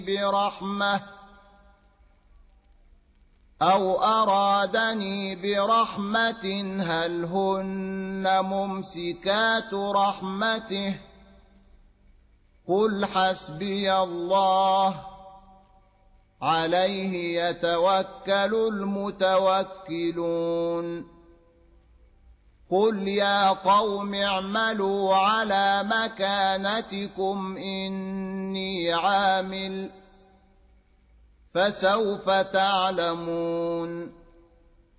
برحمة أو أرادني برحمة هل هن ممسكات رحمته قل حسبي الله عليه يتوكل المتوكلون قل يا قوم اعملوا على مكانتكم إني عامل فسوف تعلمون